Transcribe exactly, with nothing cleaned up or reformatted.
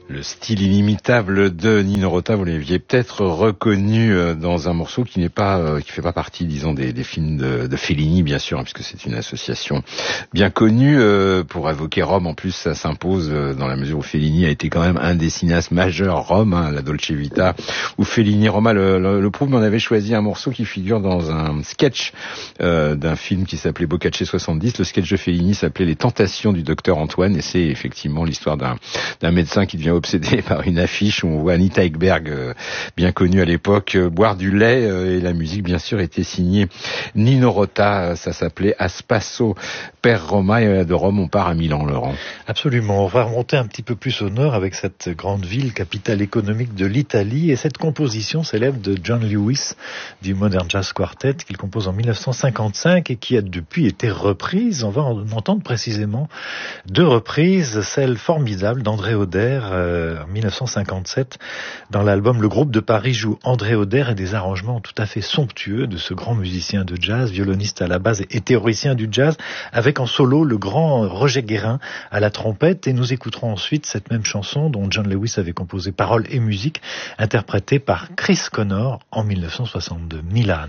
Le style inimitable de Nino Rota, vous l'aviez peut-être reconnu dans un morceau qui n'est pas, qui fait pas partie, disons, des, des films de, de Fellini, bien sûr, hein, puisque c'est une association bien connue. Euh, pour évoquer Rome, en plus, ça s'impose euh, dans la mesure où Fellini a été quand même un des cinéastes majeurs Rome, hein, la Dolce Vita, où Fellini Roma le, le, le prouve, mais on avait choisi un morceau qui figure dans un sketch euh, d'un film qui s'appelait Boccace soixante-dix. Le sketch de Fellini s'appelait Les Tentations du docteur Antoine, et c'est effectivement l'histoire d'un, d'un médecin qui devient obsédé par une affiche où on voit Anita Ekberg, euh, bien connue à l'époque, euh, boire du lait, euh, et la musique bien sûr était signée Nino Rota. Ça s'appelait A Spasso per Roma, et de Rome on part à Milan, Laurent. Absolument, on va remonter un petit peu plus au nord avec cette grande ville, capitale économique de l'Italie, et cette composition célèbre de John Lewis du Modern Jazz Quartet qu'il compose en dix-neuf cent cinquante-cinq et qui a depuis été reprise. On va en entendre précisément deux reprises, celle formidable d'André Auder euh, en dix-neuf cent cinquante-sept. Dans l'album Le Groupe de Paris joue André Auder et des arrangements tout à fait somptueux de ce grand musicien de jazz, violoniste à la base et théoricien du jazz, avec en solo le grand Roger Guérin à la trompette. Et nous écouterons ensuite cette même chanson dont John Lewis avait composé paroles et musique, interprétée par Chris Connor en dix-neuf cent soixante-deux, Milan.